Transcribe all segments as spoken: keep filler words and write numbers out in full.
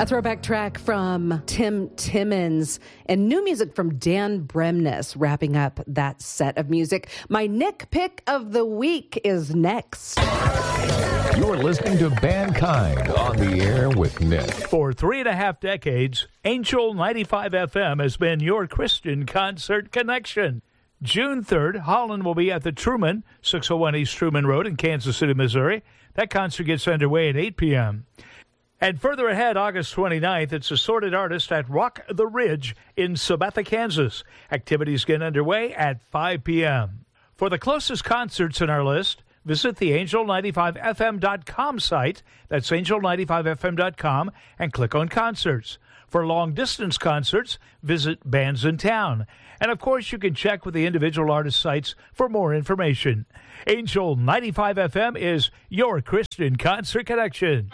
A throwback track from Tim Timmons and new music from Dan Bremnes, wrapping up that set of music. My Nick Pick of the Week is next. You're listening to Mankind on the Air with Nick. For three and a half decades, Angel ninety-five F M has been your Christian concert connection. June third, Holland will be at the Truman, six oh one East Truman Road in Kansas City, Missouri. That concert gets underway at eight p.m. And further ahead, August twenty-ninth, it's Assorted Artist at Rock the Ridge in Sabetha, Kansas. Activities get underway at five p.m. For the closest concerts in our list, visit the angel ninety-five f m dot com site. That's angel ninety-five f m dot com and click on concerts. For long-distance concerts, visit Bands in Town. And, of course, you can check with the individual artist sites for more information. Angel ninety-five F M is your Christian concert connection.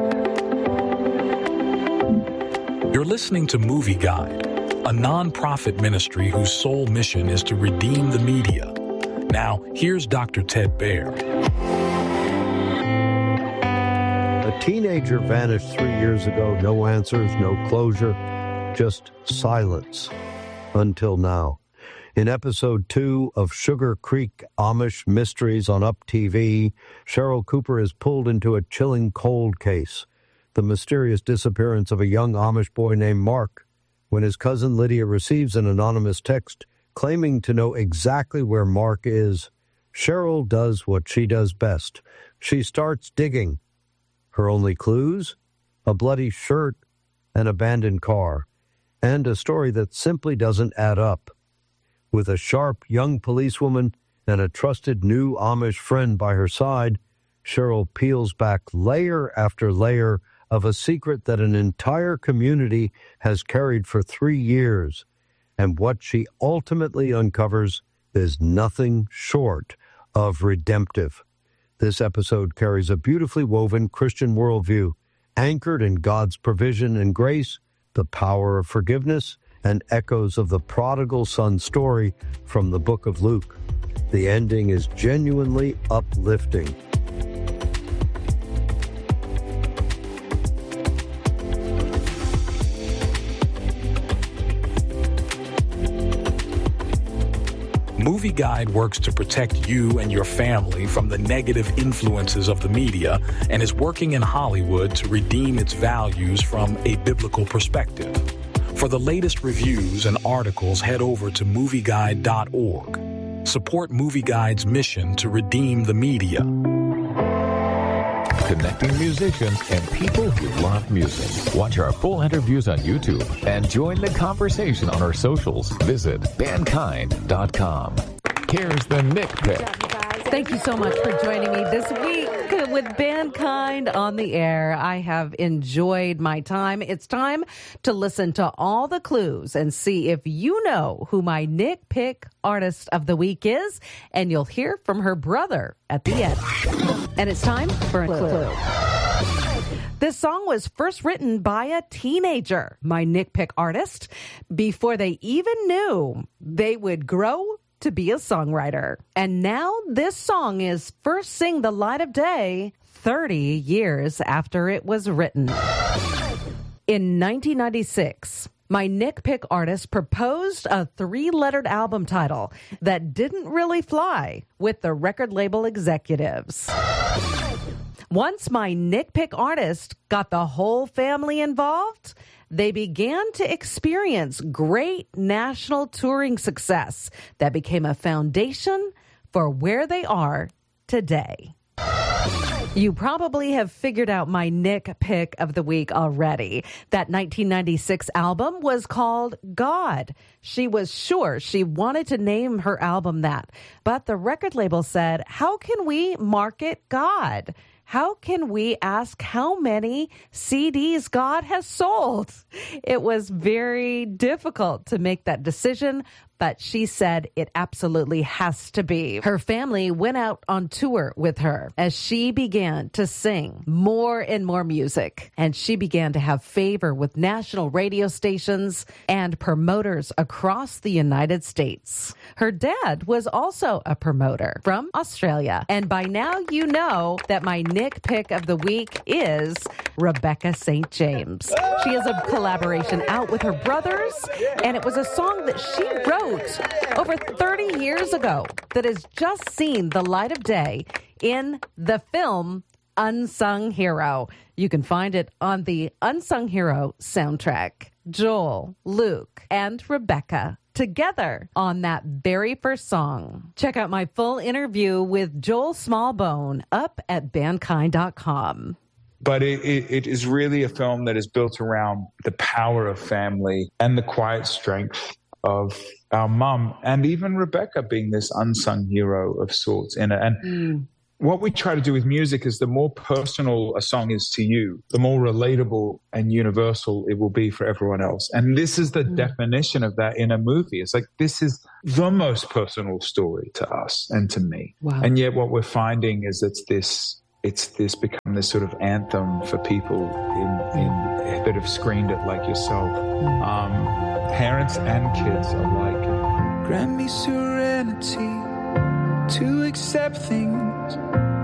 You're listening to Movie Guide, a non-profit ministry whose sole mission is to redeem the media. Now, here's Doctor Ted Baer. A teenager vanished three years ago. No answers, no closure, just silence until now. In episode two of Sugar Creek Amish Mysteries on Up T V, Cheryl Cooper is pulled into a chilling cold case, the mysterious disappearance of a young Amish boy named Mark. When his cousin Lydia receives an anonymous text claiming to know exactly where Mark is, Cheryl does what she does best. She starts digging. Her only clues? A bloody shirt, an abandoned car, and a story that simply doesn't add up. With a sharp young policewoman and a trusted new Amish friend by her side, Cheryl peels back layer after layer of a secret that an entire community has carried for three years. And what she ultimately uncovers is nothing short of redemptive. This episode carries a beautifully woven Christian worldview, anchored in God's provision and grace, the power of forgiveness, and echoes of the prodigal son story from the book of Luke. The ending is genuinely uplifting. Movie Guide works to protect you and your family from the negative influences of the media and is working in Hollywood to redeem its values from a biblical perspective. For the latest reviews and articles, head over to movie guide dot org. Support Movie Guide's mission to redeem the media. Connecting musicians and people who love music. Watch our full interviews on YouTube and join the conversation on our socials. Visit bandkind dot com. Here's the Nick Pick. Thank you so much for joining me this week with Mankind on the Air. I have enjoyed my time. It's time to listen to all the clues and see if you know who my Nick Pick artist of the week is, and you'll hear from her brother at the end. And it's time for a clue. This song was first written by a teenager, my Nick Pick artist, before they even knew they would grow to be a songwriter. And now this song is first seeing the light of day thirty years after it was written. In nineteen ninety-six, my Nick Pick artist proposed a three-lettered album title that didn't really fly with the record label executives. Once my Nick Pick artist got the whole family involved, they began to experience great national touring success that became a foundation for where they are today. You probably have figured out my Nick Pick of the week already. That nineteen ninety-six album was called God. She was sure she wanted to name her album that, but the record label said, how can we market God? How can we ask how many C Ds God has sold? It was very difficult to make that decision, but she said it absolutely has to be. Her family went out on tour with her as she began to sing more and more music, and she began to have favor with national radio stations and promoters across the United States. Her dad was also a promoter from Australia, and by now you know that my Nick pick of the week is Rebecca Saint James. She has a collaboration out with her brothers, and it was a song that she wrote over thirty years ago that has just seen the light of day in the film Unsung Hero. You can find it on the Unsung Hero soundtrack. Joel, Luke, and Rebecca together on that very first song. Check out my full interview with Joel Smallbone up at bandkind dot com. But it, it, it is really a film that is built around the power of family and the quiet strength of our mum, and even Rebecca being this unsung hero of sorts in it. And mm. what we try to do with music is the more personal a song is to you, the more relatable and universal it will be for everyone else. And this is the mm. definition of that in a movie. It's like, this is the most personal story to us and to me. Wow. And yet what we're finding is it's this, it's this become this sort of anthem for people in, in that have screened it like yourself, mm. um, parents and kids alike. Grant me serenity to accept things